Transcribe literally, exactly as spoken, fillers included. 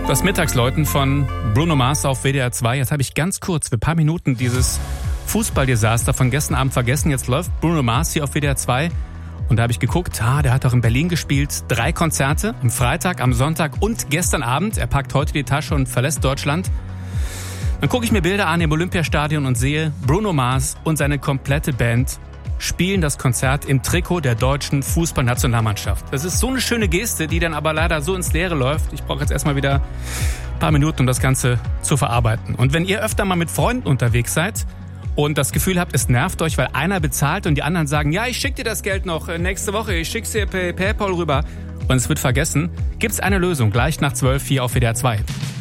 Das Mittagsläuten von Bruno Mars auf W D R zwei. Jetzt habe ich ganz kurz für ein paar Minuten dieses Fußballdesaster von gestern Abend vergessen. Jetzt läuft Bruno Mars hier auf W D R zwei. Und da habe ich geguckt, ah, der hat auch in Berlin gespielt. Drei Konzerte, am Freitag, am Sonntag und gestern Abend. Er packt heute die Tasche und verlässt Deutschland. Dann gucke ich mir Bilder an im Olympiastadion und sehe, Bruno Mars und seine komplette Band spielen das Konzert im Trikot der deutschen Fußballnationalmannschaft. Das ist so eine schöne Geste, die dann aber leider so ins Leere läuft. Ich brauche jetzt erstmal wieder ein paar Minuten, um das Ganze zu verarbeiten. Und wenn ihr öfter mal mit Freunden unterwegs seid und das Gefühl habt, es nervt euch, weil einer bezahlt und die anderen sagen, ja, ich schicke dir das Geld noch nächste Woche, ich schick's dir per PayPal rüber und es wird vergessen, gibt's eine Lösung, gleich nach zwölf hier auf W D R zwei.